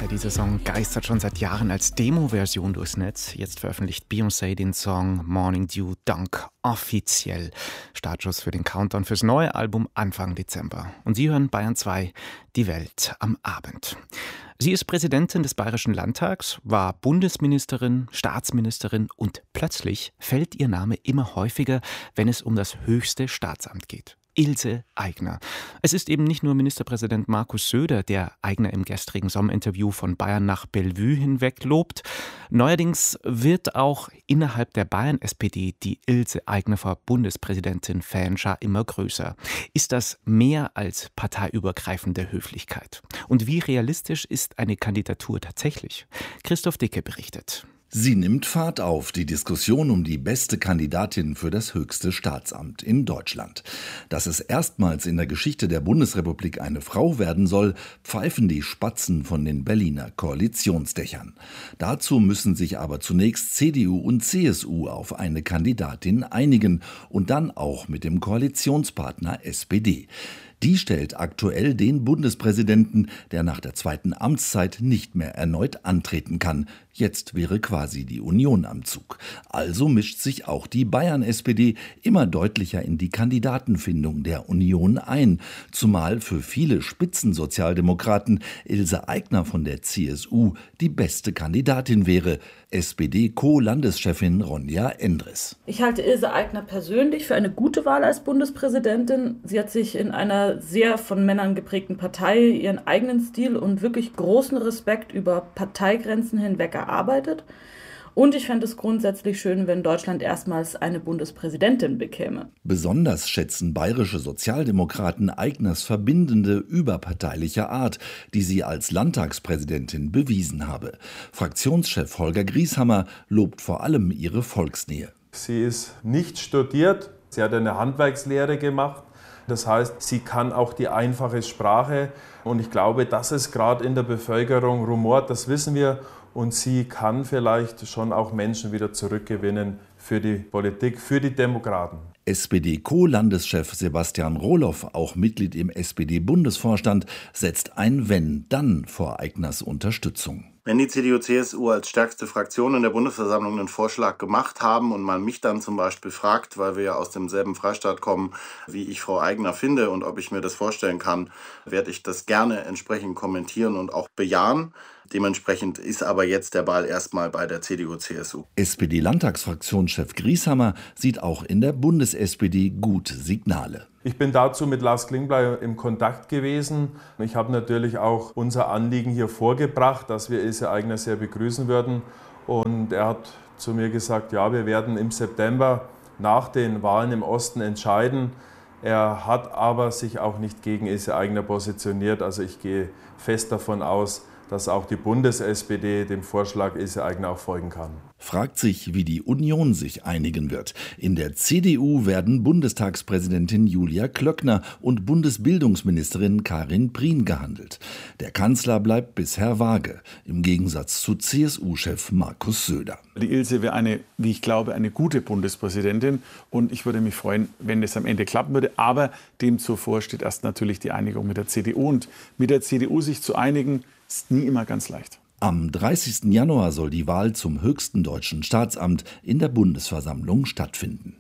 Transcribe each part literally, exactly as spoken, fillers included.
Dieser Song geistert schon seit Jahren als Demo-Version durchs Netz. Jetzt veröffentlicht Beyoncé den Song Morning Dew Dunk offiziell. Startschuss für den Countdown fürs neue Album Anfang Dezember. Und Sie hören Bayern zwei, die Welt am Abend. Sie ist Präsidentin des Bayerischen Landtags, war Bundesministerin, Staatsministerin und plötzlich fällt ihr Name immer häufiger, wenn es um das höchste Staatsamt geht. Ilse Aigner. Es ist eben nicht nur Ministerpräsident Markus Söder, der Aigner im gestrigen Sommerinterview von Bayern nach Bellevue hinweg lobt. Neuerdings wird auch innerhalb der Bayern-S P D die Ilse Aigner vor Bundespräsidentin-Fanschar immer größer. Ist das mehr als parteiübergreifende Höflichkeit? Und wie realistisch ist eine Kandidatur tatsächlich? Christoph Dicke berichtet. Sie nimmt Fahrt auf, die Diskussion um die beste Kandidatin für das höchste Staatsamt in Deutschland. Dass es erstmals in der Geschichte der Bundesrepublik eine Frau werden soll, pfeifen die Spatzen von den Berliner Koalitionsdächern. Dazu müssen sich aber zunächst C D U und C S U auf eine Kandidatin einigen und dann auch mit dem Koalitionspartner S P D. Die stellt aktuell den Bundespräsidenten, der nach der zweiten Amtszeit nicht mehr erneut antreten kann. Jetzt wäre quasi die Union am Zug. Also mischt sich auch die Bayern-S P D immer deutlicher in die Kandidatenfindung der Union ein. Zumal für viele Spitzensozialdemokraten Ilse Aigner von der C S U die beste Kandidatin wäre. S P D-Co-Landeschefin Ronja Endres. Ich halte Ilse Aigner persönlich für eine gute Wahl als Bundespräsidentin. Sie hat sich in einer sehr von Männern geprägten Partei ihren eigenen Stil und wirklich großen Respekt über Parteigrenzen hinweg erarbeitet. Und ich fände es grundsätzlich schön, wenn Deutschland erstmals eine Bundespräsidentin bekäme. Besonders schätzen bayerische Sozialdemokraten Aigners verbindende, überparteiliche Art, die sie als Landtagspräsidentin bewiesen habe. Fraktionschef Holger Grieshammer lobt vor allem ihre Volksnähe. Sie ist nicht studiert, sie hat eine Handwerkslehre gemacht. Das heißt, sie kann auch die einfache Sprache. Und ich glaube, dass es gerade in der Bevölkerung rumort, das wissen wir. Und sie kann vielleicht schon auch Menschen wieder zurückgewinnen für die Politik, für die Demokraten. S P D-Co-Landeschef Sebastian Rohloff, auch Mitglied im S P D-Bundesvorstand, setzt ein Wenn-Dann vor Aigners Unterstützung. Wenn die C D U C S U als stärkste Fraktion in der Bundesversammlung einen Vorschlag gemacht haben und man mich dann zum Beispiel fragt, weil wir ja aus demselben Freistaat kommen, wie ich Frau Aigner finde und ob ich mir das vorstellen kann, werde ich das gerne entsprechend kommentieren und auch bejahen. Dementsprechend ist aber jetzt der Ball erstmal bei der C D U C S U. S P D-Landtagsfraktionschef Grieshammer sieht auch in der Bundes-S P D gute Signale. Ich bin dazu mit Lars Klingbeil im Kontakt gewesen. Ich habe natürlich auch unser Anliegen hier vorgebracht, dass wir Ilse Aigner sehr begrüßen würden. Und er hat zu mir gesagt, ja, wir werden im September nach den Wahlen im Osten entscheiden. Er hat aber sich auch nicht gegen Ilse Aigner positioniert. Also ich gehe fest davon aus, dass auch die Bundes-S P D dem Vorschlag Ilse Aigner auch folgen kann. Fragt sich, wie die Union sich einigen wird. In der C D U werden Bundestagspräsidentin Julia Klöckner und Bundesbildungsministerin Karin Prien gehandelt. Der Kanzler bleibt bisher vage, im Gegensatz zu C S U-Chef Markus Söder. Die Ilse wäre eine, wie ich glaube, eine gute Bundespräsidentin und ich würde mich freuen, wenn das am Ende klappen würde. Aber dem zuvor steht erst natürlich die Einigung mit der C D U. Und mit der C D U sich zu einigen, ist nie immer ganz leicht. Am dreißigsten Januar soll die Wahl zum höchsten deutschen Staatsamt in der Bundesversammlung stattfinden.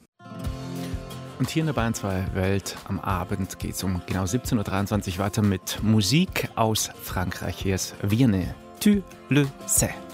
Und hier in der Bayern zwei Welt am Abend geht es um genau siebzehn Uhr dreiundzwanzig weiter mit Musik aus Frankreich. Hier ist Vianney, tu le sais.